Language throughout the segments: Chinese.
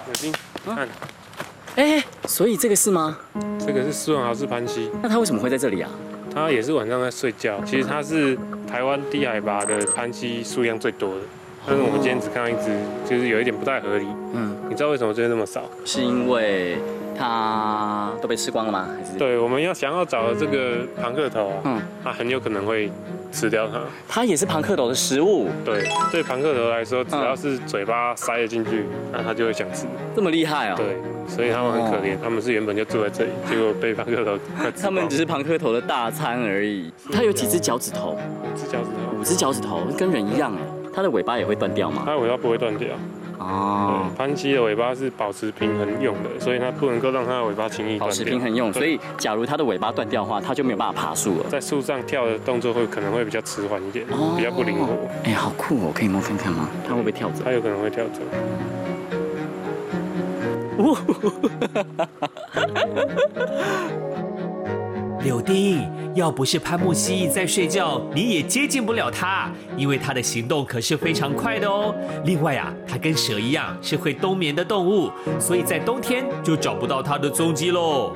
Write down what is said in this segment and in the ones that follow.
有金，看， 哎，所以这个是吗？ 这个是斯文豪氏攀蜥， 那它为什么会在这里啊？ 它也是晚上在睡觉。其实它是台湾低海拔的攀蜥数量最多的，但是我们今天只看到一只，就是有一点不太合理。你知道为什么这边那么少？ 是因为它都被吃光了吗？还是？ 对，我们想要找的这个庞克头，它很有可能会吃掉它。 它也是庞克头的食物。 对庞克头来说，只要是嘴巴塞了进去，那它就会想吃。 这么厉害哦？ 对，所以它们很可怜，它们是原本就住在这里，结果被庞克头快吃光。 它们只是庞克头的大餐而已。它有几只脚趾头 ？5只脚趾头。 5只脚趾头，跟人一样哎。它的尾巴也会断掉吗？ 它的尾巴不会断掉。哦，攀蜥的尾巴是保持平衡用的，所以它不能够让它的尾巴轻易断掉。 保持平衡用，所以假如它的尾巴断掉的话，它就没有办法爬树了。在树上跳的动作可能会比较迟缓一点，比较不灵活。 哎，好酷哦！可以摸看看吗？它会不会跳走？ 它有可能会跳走。 柳丁，要不是攀木蜥蜴在睡觉，你也接近不了它，因为它的行动可是非常快的哦。另外啊，它跟蛇一样是会冬眠的动物，所以在冬天就找不到它的踪迹喽。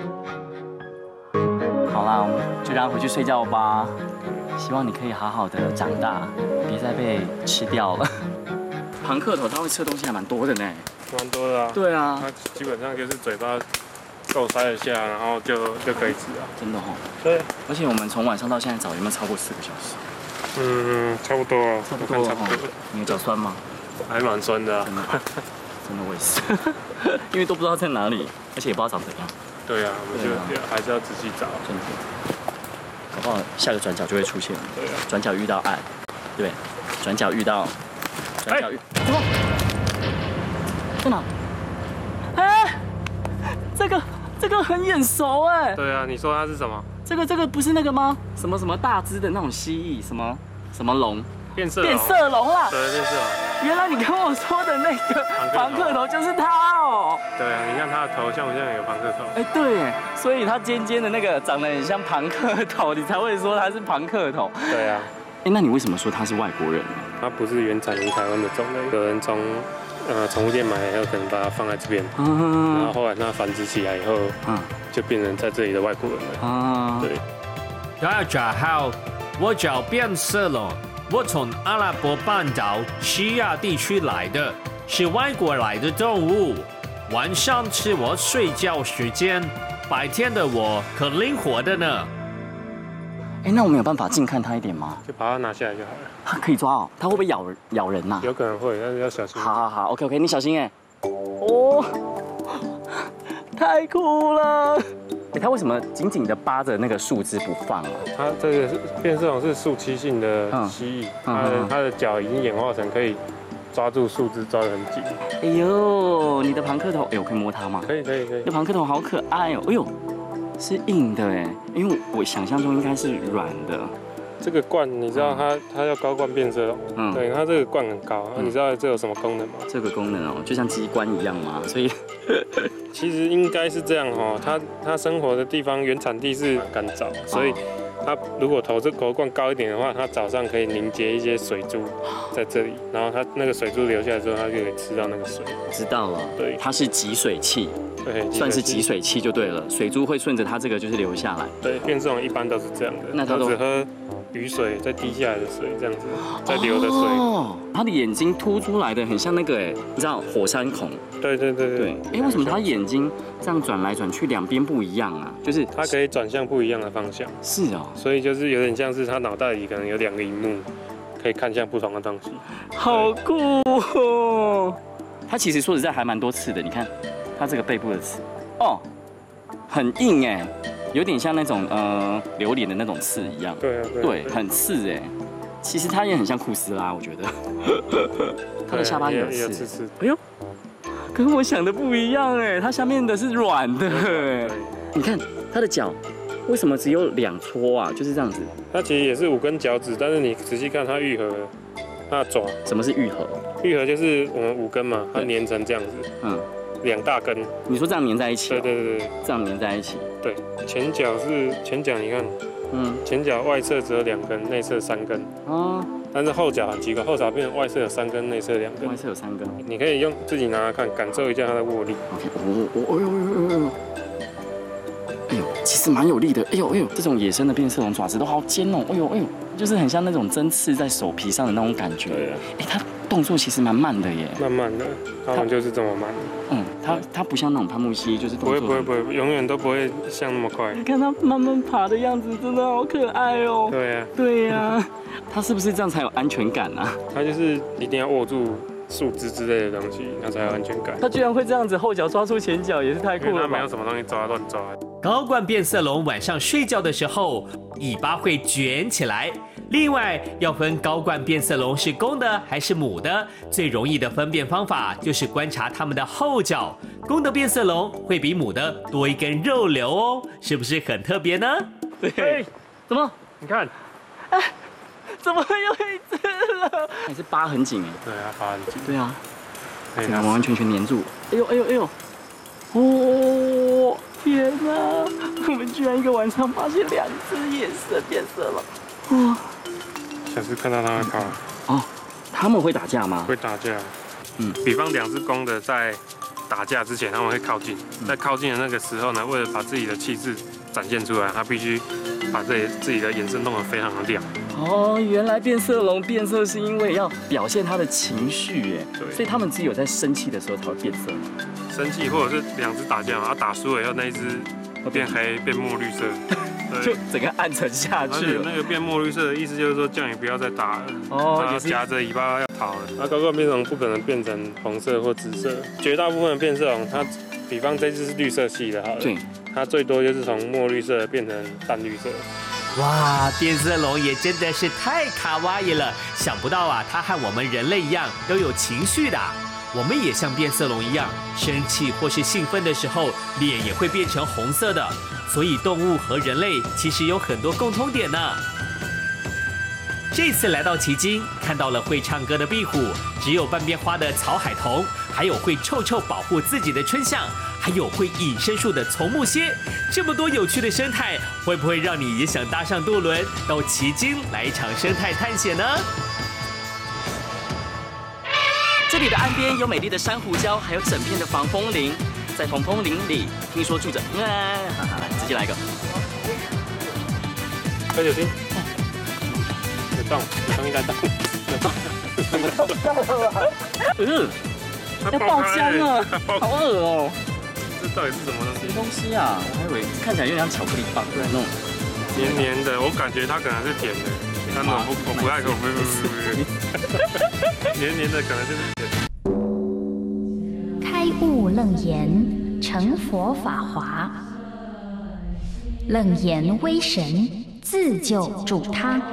好啦，就让它回去睡觉吧。希望你可以好好的长大，别再被吃掉了。庞克头它会吃的东西还蛮多的呢。 蛮多的啊。对啊。它基本上就是嘴巴够塞得下，然后就可以吃啊。 真的哦。 对。 而且我们从晚上到现在找，有没有超过4个小时？ 差不多啊。差不多。 你的脚酸吗？ 还蛮酸的啊。 真的我也是，因为都不知道在哪里，而且也不知道长怎样。 对啊，我们就还是要仔细找。 真的。搞不好下个转角就会出现。 对啊。 转角遇到爱，对，转角遇到，转角遇什么？在哪？哎，这个很眼熟哎。 对啊，你说它是什么？ 这个不是那个吗？什么大只的那种蜥蜴，什么龙？ 变色龙啦。 对，变色龙。 原来你跟我说的那个庞克头就是它哦。 对啊，你看它的头像不像有庞克头？ 哎，对，所以它尖尖的那个长得很像庞克头，你才会说它是庞克头。 对啊。 哎，那你为什么说它是外国人呢？ 它不是原产于台湾的种类，有人从宠物店买来以后，可能把它放在这边，然后后来它繁殖起来以后，就变成在这里的外国人了。对。 大家好，我叫变色龙，我从阿拉伯半岛西亚地区来的，是外国来的动物。晚上是我睡觉时间，白天的我可灵活的呢。 哎，那我们有办法近看它一点吗？ 就把它拿下来就好了。 它可以抓哦，它会不会咬人呐？ 有可能会，但是要小心。 好 ，OK， 你小心哎。哦，太酷了！哎，它为什么紧紧的扒着那个树枝不放啊？ 它这个变色龙是树栖性的蜥蜴，它的脚已经演化成可以抓住树枝抓得很紧。 哎呦，你的庞克头，哎，我可以摸它吗？ 可以。 那庞克头好可爱哦，哎呦，是硬的哎，因为我想象中应该是软的。 这个冠你知道它叫高冠变色龙，对，它这个冠很高，你知道这有什么功能吗？ 这个功能哦，就像机关一样嘛，所以其实应该是这样哦，它生活的地方原产地是干燥，所以它如果头冠高一点的话，它早上可以凝结一些水珠在这里，然后它那个水珠流下来之后，它就可以吃到那个水。 知道了， 对， 它是集水器， 对， 算是集水器就对了，水珠会顺着它这个就是流下来。 对，变色龙一般都是这样的，那它只喝雨水再滴下来的水，这样子再流的水。哦， 它的眼睛凸出来的很像那个哎，你知道火山孔？ 对。 哎，为什么它眼睛这样转来转去，两边不一样啊？就是它可以转向不一样的方向。 是哦， 所以就是有点像是它脑袋里可能有2个萤幕，可以看向不同的东西。 好酷哦！它其实说实在还蛮多刺的，你看它这个背部的刺，哦，很硬哎。有点像那种榴莲的那种刺一样，对，很刺哎。其实它也很像库斯拉，我觉得。它的下巴也有刺。哎呦，跟我想的不一样哎，它下面的是软的哎。你看它的脚，为什么只有2撮啊？就是这样子。 它其实也是5根脚趾，但是你仔细看它愈合了它的爪。 什么是愈合？ 愈合就是我们5根嘛，它粘成这样子。2大根。 你说这样粘在一起？ 对， 这样粘在一起。 对，前脚，你看，前脚外侧只有2根，内侧3根。 但是后脚很奇怪，后脚变成外侧有3根，内侧2根。 外侧有3根。 你可以用自己拿来看，感受一下它的握力。 哎呦，其实蛮有力的。哎呦，这种野生的变色龙爪子都好尖哦。哎呦，就是很像那种针刺在手皮上的那种感觉。 对啊。 它动作其实蛮慢的耶。 慢慢的，它们就是这么慢。 它不像那种攀木蜥，就是动作不会，永远都不会像那么快。 你看它慢慢爬的样子，真的好可爱哦。对呀，它是不是这样才有安全感啊？ 它就是一定要握住树枝之类的东西，它才有安全感。 它居然会这样子后脚抓住前脚，也是太酷了吧。 它没有什么东西抓，乱抓。 高冠变色龙晚上睡觉的时候，尾巴会卷起来。另外，要分高冠变色龙是公的还是母的，最容易的分辨方法就是观察它们的后脚。公的变色龙会比母的多一根肉瘤哦，是不是很特别呢？ 对，怎么？ 你看， 怎么又一只了？还是疤很紧哎。 对啊，疤很紧。 对啊，这样完完全全黏住。哎呦！哦，天哪！我们居然一个晚上发现2只野生变色龙。哇！ 下次看到它会跑。 哦，他们会打架吗？ 会打架。比方2只公的在打架之前，他们会靠近，在靠近的那个时候呢，为了把自己的气质展现出来，它必须把自己的眼神弄得非常的亮。 哦，原来变色龙变色是因为要表现它的情绪耶。对。所以他们只有在生气的时候才会变色。 生气或者是2只打架嘛，打输了以后那一只变黑变墨绿色。 就整个暗沉下去了。 那个变墨绿色的意思就是说，叫你不要再打了。 哦， 也是夹着尾巴要逃了。那高冠变色龙不可能变成红色或紫色，绝大部分的变色龙，它比方这只是绿色系的，好了， 对， 它最多就是从墨绿色变成淡绿色。 哇，变色龙也真的是太卡哇伊了！想不到啊，它和我们人类一样都有情绪的。我们也像变色龙一样，生气或是兴奋的时候，脸也会变成红色的。所以动物和人类其实有很多共通点呢。这次来到旗津，看到了会唱歌的壁虎，只有半边花的草海豚，还有会臭保护自己的春象，还有会隐身术的丛木蝎。这么多有趣的生态，会不会让你也想搭上渡轮到旗津来一场生态探险呢？ 这里的岸边有美丽的珊瑚礁，还有整片的防风林。在防风林里，听说住着……来，直接来一个。 喝酒精。有洞应该洞。 要爆浆了，好恶哦！ 这到底是什么东西？ 什么东西啊？我还以为看起来有点像巧克力棒，对，那种黏黏的，我感觉它可能是甜的，但我不爱口，不，黏黏的可能就是甜的。 开悟楞严，成佛法华，楞严威神，自救助他。